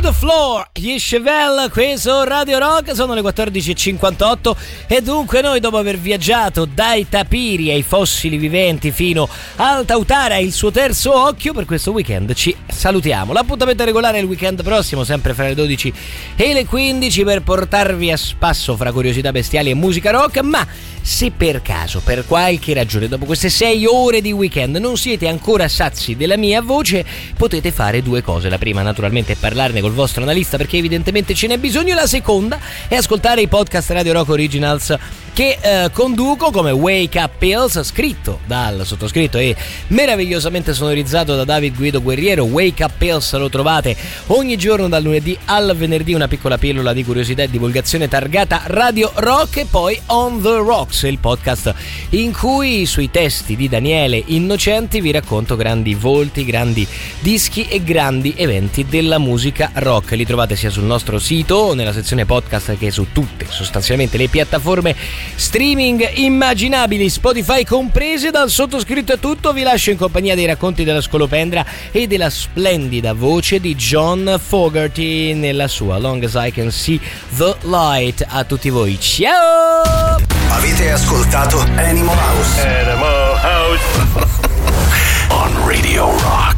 the floor, gli Chevelle, questo Radio Rock, sono le 14.58 e dunque noi, dopo aver viaggiato dai tapiri ai fossili viventi fino al Tautara e il suo terzo occhio, per questo weekend ci salutiamo. L'appuntamento regolare è il weekend prossimo, sempre fra le 12 e le 15, per portarvi a spasso fra curiosità bestiali e musica rock. Ma se per caso, per qualche ragione, dopo queste 6 ore di weekend non siete ancora sazi della mia voce, potete fare due cose. La prima, naturalmente, è parlarne col vostro analista, perché evidentemente ce n'è bisogno. La seconda è ascoltare i podcast Radio Rock Originals che conduco, come Wake Up Pills, scritto dal sottoscritto e meravigliosamente sonorizzato da David Guido Guerriero. Wake Up Pills lo trovate ogni giorno dal lunedì al venerdì, una piccola pillola di curiosità e divulgazione targata Radio Rock. E poi On The Rocks, il podcast in cui sui testi di Daniele Innocenti vi racconto grandi volti, grandi dischi e grandi eventi della musica rock. Li trovate sia sul nostro sito, nella sezione podcast, che su tutte sostanzialmente le piattaforme streaming immaginabili, Spotify comprese. Dal sottoscritto è tutto, vi lascio in compagnia dei racconti della Scolopendra e della splendida voce di John Fogerty nella sua Long As I Can See The Light. A tutti voi, ciao! Avete ascoltato Animal House? Animal House. On Radio Rock.